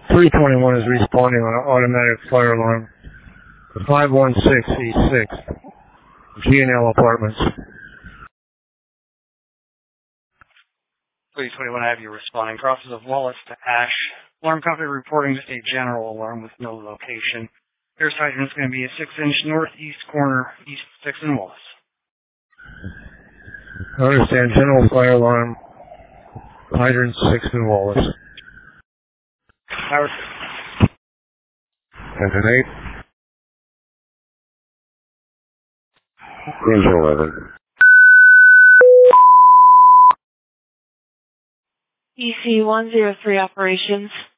321 is responding on an automatic fire alarm for 516 East 6th, G&L Apartments. 321, I have you responding. Crosses of Wallace to Ash. Alarm company reporting a general alarm with no location. Here's hydrant is going to be a 6-inch northeast corner, East 6th and Wallace. I understand. General fire alarm, hydrant 6th and Wallace. Howard. Engine 8. Engine 11. EC 103 operations.